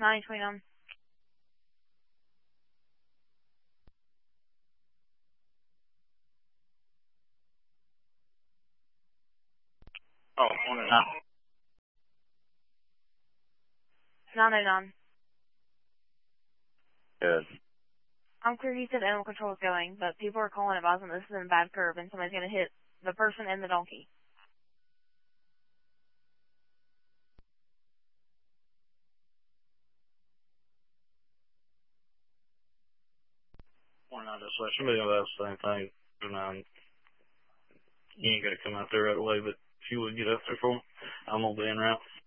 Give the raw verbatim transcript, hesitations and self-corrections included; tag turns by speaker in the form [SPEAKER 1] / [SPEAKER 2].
[SPEAKER 1] nine twenty-nine.
[SPEAKER 2] Oh, one oh nine.
[SPEAKER 1] nine oh nine.
[SPEAKER 2] Good.
[SPEAKER 1] I'm clear he said animal control is going, but people are calling advising this is in a bad curve and somebody's going to hit the person and the donkey.
[SPEAKER 2] one oh nine, just like somebody else asked the same thing. two nine. You ain't got to come out there right away, but if you would get up there for me, I'm going to be en route.